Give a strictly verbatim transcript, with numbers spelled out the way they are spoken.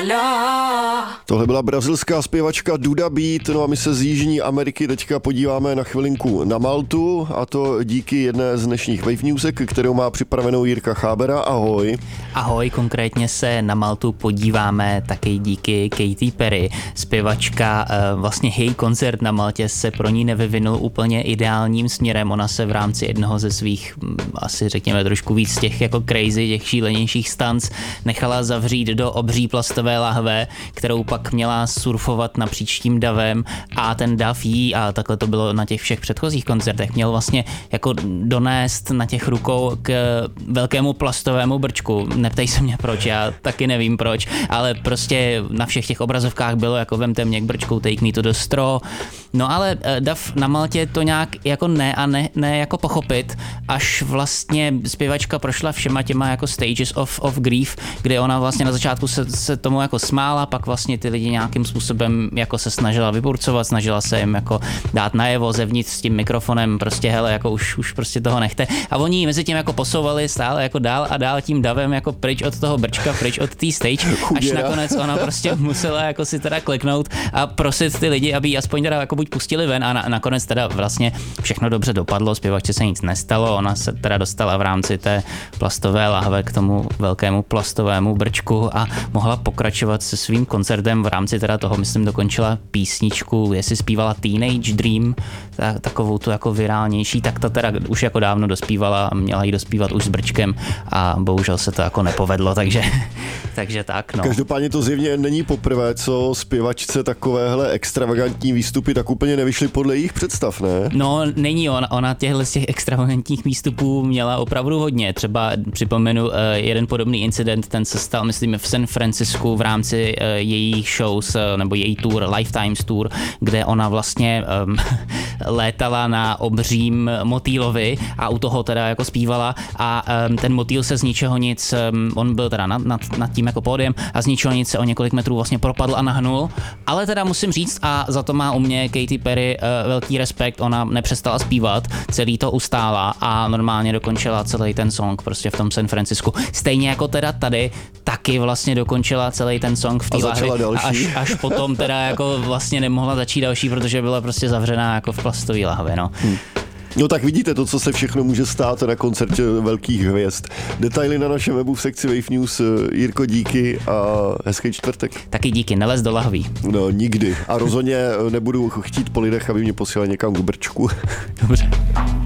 Tohle byla brazilská zpěvačka Duda Beat, no a my se z Jižní Ameriky teďka podíváme na chvilinku na Maltu, a to díky jedné z dnešních Wave Newsek, kterou má připravenou Jirka Chábera. Ahoj. Ahoj, konkrétně se na Maltu podíváme taky díky Katy Perry. Zpěvačka, vlastně její koncert na Maltě se pro ní nevyvinul úplně ideálním směrem. Ona se v rámci jednoho ze svých, asi řekněme trošku víc těch jako crazy, těch šílenějších stunts, nechala zavřít do obří plastové lahve, kterou pak měla surfovat napříč tím davem, a ten dav jí, a takhle to bylo na těch všech předchozích koncertech, měl vlastně jako donést na těch rukou k velkému plastovému brčku. Neptej se mě proč, já taky nevím proč, ale prostě na všech těch obrazovkách bylo jako vemte mě k brčku, take me to the straw. No ale dav na Maltě to nějak jako ne a ne, ne jako pochopit, až vlastně zpěvačka prošla všema těma jako stages of, of grief, kde ona vlastně na začátku se, se tomu jako smála, pak vlastně ty lidi nějakým způsobem jako se snažila vyburcovat, snažila se jim jako dát najevo zevnitř s tím mikrofonem, prostě hele, jako už, už prostě toho nechte. A oni mezi tím jako posouvali stále jako dál a dál tím davem jako pryč od toho brčka, pryč od té stage, až nakonec ona prostě musela jako si teda kliknout a prosit ty lidi, aby ji aspoň teda jako buď pustili ven, a na, nakonec teda vlastně všechno dobře dopadlo, zpěvačce se nic nestalo, ona se teda dostala v rámci té plastové lahve k tomu velkému plastovému brčku a mohla pokračovat se svým koncertem. V rámci teda toho, myslím, dokončila písničku, jestli zpívala Teenage Dream, tak, takovou tu jako virálnější, tak to teda už jako dávno dospívala a měla ji dospívat už s brčkem a bohužel se to jako nepovedlo, takže, takže tak, no. Každopádně to zjevně není poprvé, co zpěvačce takovéhle extravagantní výstupy tak úplně nevyšly podle jejich představ, ne? No, není ona, ona těchhle z těch extravagantních výstupů měla opravdu hodně. Třeba připomenu uh, jeden podobný incident, ten se stal, myslím, v San Francisku v rámci uh, jejich shows, uh, nebo její tour, Lifetimes tour, kde ona vlastně um, létala na obřím motýlovi a u toho teda jako zpívala a um, ten motýl se z ničeho nic, um, on byl teda nad, nad, nad tím jako pódiem a z ničeho nic se o několik metrů vlastně propadl a nahnul, ale teda musím říct, a za to má u mě Katy Perry uh, velký respekt, ona nepřestala zpívat, celý to ustála a normálně dokončila celý ten song prostě v tom San Francisku. Stejně jako teda tady taky vlastně dokončila celý ten song v té lahvi až, až potom teda jako vlastně nemohla začít další, protože byla prostě zavřená jako v plastové lahvi, no. Hmm. No tak vidíte to, co se všechno může stát na koncertě velkých hvězd. Detaily na našem webu v sekci Wave News. Jirko, díky a hezký čtvrtek. Taky díky, nelez do lahví. No nikdy. A rozhodně nebudu chtít po lidech, aby mě posílali někam k brčku. Dobře.